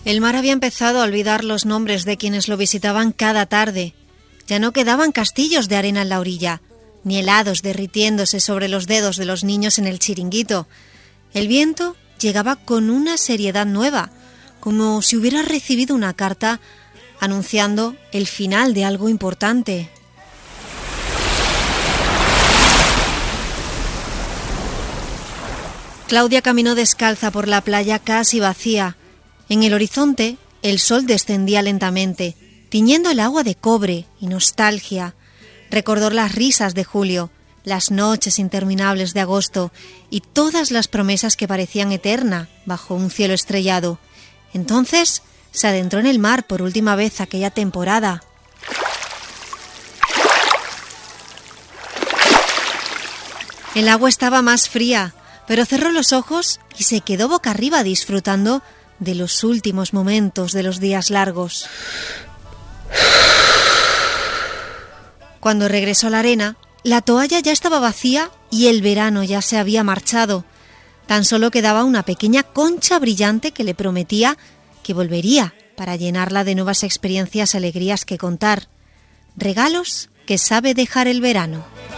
El mar había empezado a olvidar los nombres de quienes lo visitaban cada tarde. Ya no quedaban castillos de arena en la orilla, ni helados derritiéndose sobre los dedos de los niños en el chiringuito. El viento llegaba con una seriedad nueva, como si hubiera recibido una carta anunciando el final de algo importante. Claudia caminó descalza por la playa casi vacía. En el horizonte, el sol descendía lentamente, tiñendo el agua de cobre y nostalgia. Recordó las risas de julio, las noches interminables de agosto y todas las promesas que parecían eternas bajo un cielo estrellado. Entonces se adentró en el mar por última vez aquella temporada. El agua estaba más fría, pero cerró los ojos y se quedó boca arriba disfrutando de los últimos momentos de los días largos. Cuando regresó a la arena, la toalla ya estaba vacía y el verano ya se había marchado. Tan solo quedaba una pequeña concha brillante que le prometía que volvería para llenarla de nuevas experiencias y alegrías que contar. Regalos que sabe dejar el verano.